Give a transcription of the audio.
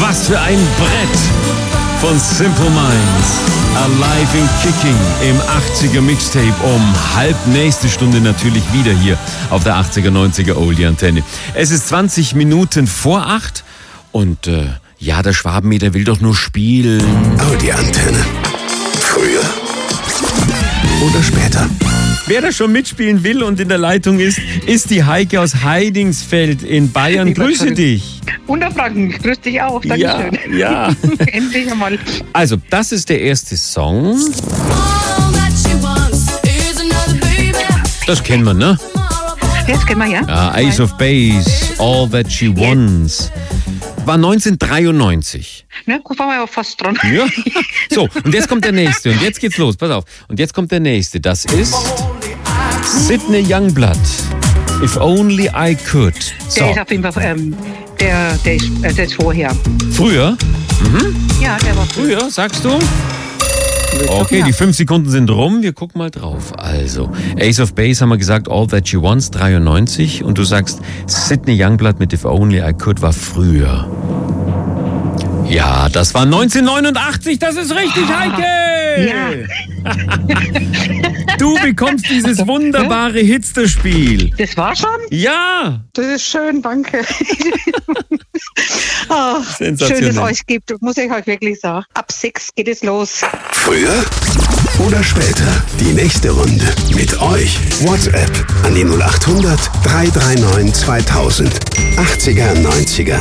Was für ein Brett von Simple Minds. Alive and Kicking im 80er Mixtape um halb nächste Stunde natürlich wieder hier auf der 80er, 90er Oldie Antenne. Es ist 20 Minuten vor 8 und ja, der Schwabenmeter will doch nur spielen. Oldie Antenne. Früher oder später. Wer da schon mitspielen will und in der Leitung ist die Heike aus Heidingsfeld in Bayern. Grüße dich. Unterfranken, grüß dich auch. Dankeschön. Ja. Endlich einmal. Also, das ist der erste Song. Das kennen wir, ne? Das kennen wir, ja. Ja, Ace of Base, All That She Wants. War 1993. Ne, guck mal, aber fast dran. Ja. So, und jetzt kommt der nächste. Und jetzt geht's los. Pass auf. Und jetzt kommt der nächste. Das ist Sidney Youngblood. If Only I Could. So. Der ist auf jeden Fall, der ist vorher. Früher? Ja, der war früher. Früher, sagst du? Okay, die 5 Sekunden sind rum. Wir gucken mal drauf. Also, Ace of Base haben wir gesagt, All That She Wants, 93. Und du sagst, Sidney Youngblood mit If Only I Could war früher. Ja, das war 1989. Das ist richtig, Heike! Ja. Du bekommst dieses wunderbare Hitster-Spiel. Das war schon? Ja! Das ist schön, danke. Oh, schön, dass es euch gibt, muss ich euch wirklich sagen. Ab 6 geht es los. Früher oder später. Die nächste Runde mit euch. WhatsApp an die 0800 339 2000. 80er, 90er.